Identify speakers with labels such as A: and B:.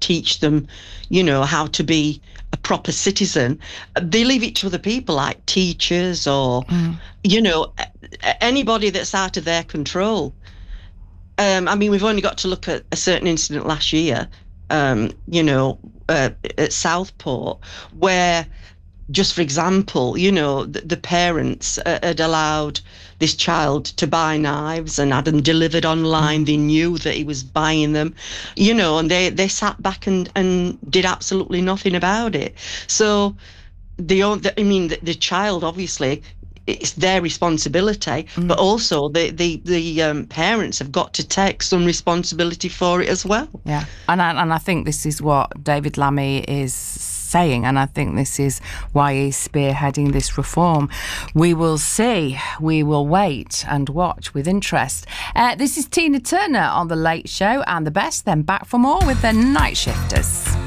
A: teach them, how to be a proper citizen. They leave it to other people like teachers or, anybody that's out of their control. We've only got to look at a certain incident last year, at Southport, where, just for example, the parents had allowed this child to buy knives and had them delivered online. They knew that he was buying them, and they sat back and did absolutely nothing about it. So the child, obviously, it's their responsibility, but also the parents have got to take some responsibility for it as well.
B: Yeah, and I think this is what David Lammy is saying, and I think this is why he's spearheading this reform. We will see. We will wait and watch with interest. This is Tina Turner on The Late Show and The Best. Then back for more with the Night Shifters.